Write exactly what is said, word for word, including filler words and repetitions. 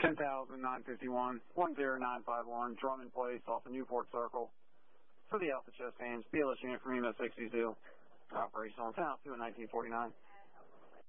ten thousand nine fifty-one, one zero nine five one, Drummond Place off the Newport Circle. For the Alpha Chest Hands, B L S unit from E M S sixty-two, operational in town, to nineteen forty-nine.